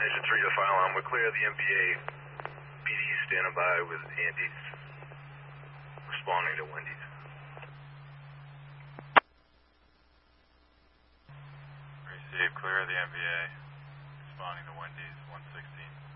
Destination 3 to file on. We're clear of the MPA. PD standing by with Andy's responding to Wendy's. Receive, clear of the MPA. Responding to Wendy's 116.